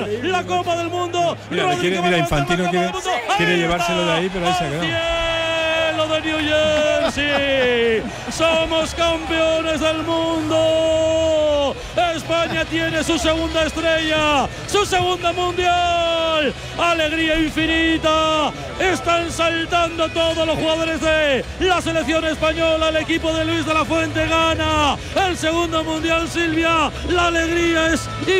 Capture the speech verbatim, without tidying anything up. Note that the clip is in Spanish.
Mundial, la Copa del Mundo. Mira, quiere, mira Infantino quiere, quiere llevárselo de ahí, pero ahí se ha quedado. De New Jersey, somos campeones del mundo. España tiene su segunda estrella, su segunda mundial. Alegría infinita. Están saltando todos los jugadores de la selección española. El equipo de Luis de la Fuente gana el segundo mundial, Silvia. La alegría es